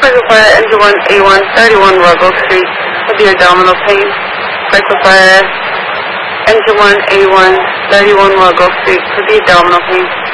Critical fire, engine 1, A1, 31 Ruggle Street, severe abdominal pain. Critical fire, engine 1, A1, 31 Ruggle Street, severe abdominal pain.